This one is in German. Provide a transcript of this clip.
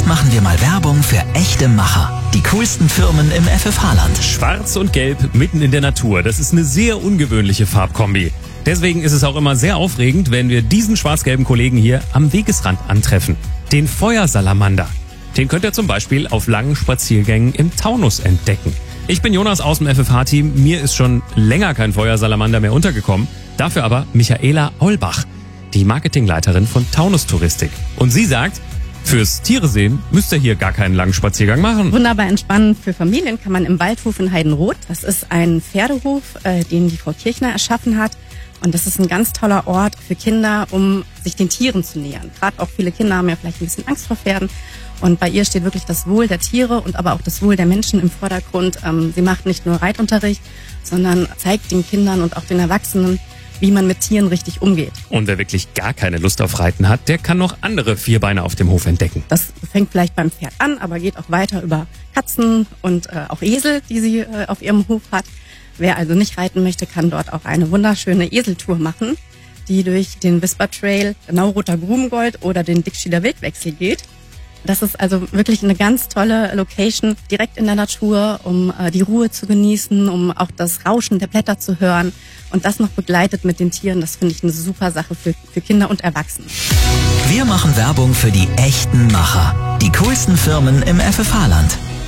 machen wir mal Werbung für echte Macher. Die coolsten Firmen im FFH-Land. Schwarz und Gelb mitten in der Natur. Das ist eine sehr ungewöhnliche Farbkombi. Deswegen ist es auch immer sehr aufregend, wenn wir diesen schwarz-gelben Kollegen hier am Wegesrand antreffen. Den Feuersalamander. Den könnt ihr zum Beispiel auf langen Spaziergängen im Taunus entdecken. Ich bin Jonas aus dem FFH-Team. Mir ist schon länger kein Feuersalamander mehr untergekommen. Dafür aber Michaela Aulbach, die Marketingleiterin von Taunus Touristik. Und sie sagt, fürs Tiere sehen müsst ihr hier gar keinen langen Spaziergang machen. Wunderbar entspannen für Familien kann man im Waldhof in Heidenroth. Das ist ein Pferdehof, den die Frau Kirchner erschaffen hat. Und das ist ein ganz toller Ort für Kinder, um sich den Tieren zu nähern. Gerade auch viele Kinder haben ja vielleicht ein bisschen Angst vor Pferden. Und bei ihr steht wirklich das Wohl der Tiere und aber auch das Wohl der Menschen im Vordergrund. Sie macht nicht nur Reitunterricht, sondern zeigt den Kindern und auch den Erwachsenen, wie man mit Tieren richtig umgeht. Und wer wirklich gar keine Lust auf Reiten hat, der kann noch andere Vierbeiner auf dem Hof entdecken. Das fängt vielleicht beim Pferd an, aber geht auch weiter über Katzen und auch Esel, die sie auf ihrem Hof hat. Wer also nicht reiten möchte, kann dort auch eine wunderschöne Eseltour machen, die durch den Wisper Trail, Nauroter Grubengold oder den Dickschieder Wildwechsel geht. Das ist also wirklich eine ganz tolle Location, direkt in der Natur, um die Ruhe zu genießen, um auch das Rauschen der Blätter zu hören und das noch begleitet mit den Tieren. Das finde ich eine super Sache für Kinder und Erwachsene. Wir machen Werbung für die echten Macher. Die coolsten Firmen im FFH-Land.